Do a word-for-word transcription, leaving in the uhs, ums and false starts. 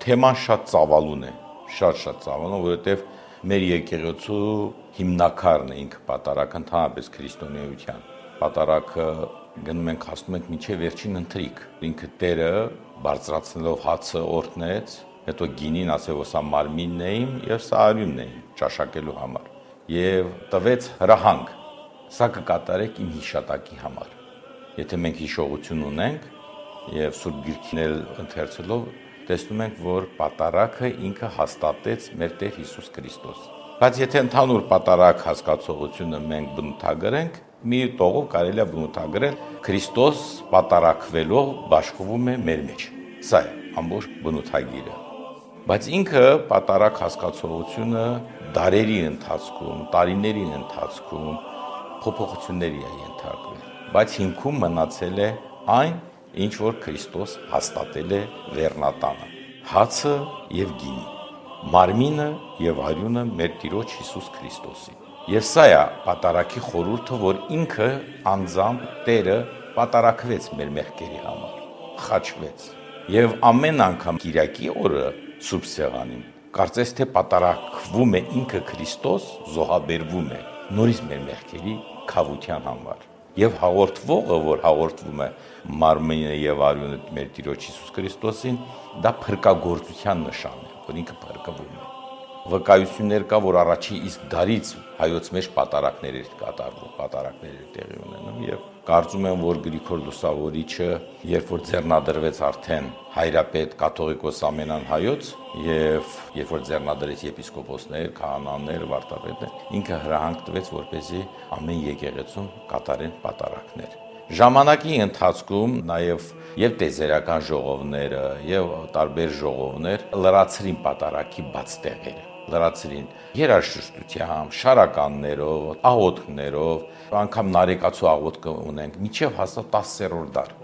թեման շատ ծավալուն է, շատ-շատ ծավալուն, որովհետև մեր եկեղեցու հիմնակարն է ինքը պատարագը ընդհանրապես քրիստոնեության։ Պատարագը գնում ենք, հասնում ենք մինչև վերջին ընթրիք։ Ինքը Տերը բարձրացնելով հացը օրհնեց, հետո գինին ասել, որ սա մարմինն է իմ եւ սա արյունն է ճաշակելու համար, եւ տվեց հրահանգ, սա կկատարեք իմ հիշատակի համար։ Եթե մենք հիշողություն ունենք եւ Սուրբ Գիրքին էլ ընթերցելով տեսնում ենք, որ պատարագը ինքը հաստատեց մեր Տեր Հիսուս Քրիստոս։ Բայց եթե ընդհանուր պատարագ հասկացողությունը մենք բնութագրենք, մի տողով կարելի է բնութագրել Քրիստոս պատարագվելով բաշխվում է մեր մեջ։ Սա է ամբողջ բնութագիրը։ Բայց ինքը պատարագ հասկացողությունը դարերի ընթացքում, տարիների ընթացքում փոփոխությունների է ենթարկվել։ Բայց հիմքում մնացել է այն, ինչ որ Քրիստոս հաստատել է վերնատանը։ Հացը եւ գինը, մարմինը եւ արյունը մեր Տիրոջ Հիսուս Քրիստոսի։ Եվ սա է պատարագի խորհուրդը, որ ինքը անձամբ Տերը պատարագվեց մեր մեղքերի համար, խաչվեց։ Եվ ամեն անգամ Կիրակի օրը Սուրբ Սեղանին կարծես թե պատարագվում է ինքը Քրիստոս, զոհաբերվում է նորից մեր մեղքերի քավության համար։ Եվ հաղորդվողը, որ հաղորդվում է մարմինը եւ արյունը մեր Տիրոջ Հիսուս Քրիստոսին, դա փրկagorցության նշան է, որ ինքը փրկվում է։ Վկայություններ կա, որ առաջի իսկ դարից հայոց մեջ պատարագներ էր կատարվում, պատարագներ էր տեղի ունենում եւ կարծում եմ, որ Գրիգոր Լուսավորիչը, երբ որ ձեռնադրվեց արդեն հայրապետ կաթողիկոս Ամենան հայոց եւ երբ որ ձեռնադրեց եպիսկոպոսներ, քահանաներ, վարդապետներ, ինքը հրահանգ տվեց, որպեսզի ամեն եկեղեցում կատարեն պատարագներ։ Ժամանակի ընթացքում նաև եւ տեզերական ժողովները եւ տարբեր ժողովներ լրացրին պատարագի բաց տեղերը, լրացրին երաժշտությամբ, շարականներով, աղոթքներով, անգամ նարեկացու աղոթք ունենք, միջև հասա տասերորդ դար։